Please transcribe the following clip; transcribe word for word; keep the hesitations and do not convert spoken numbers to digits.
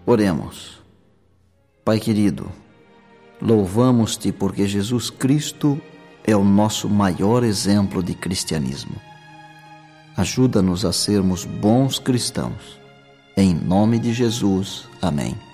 Oremos. Pai querido, louvamos-te porque Jesus Cristo é o nosso maior exemplo de cristianismo. Ajuda-nos a sermos bons cristãos. Em nome de Jesus. Amém.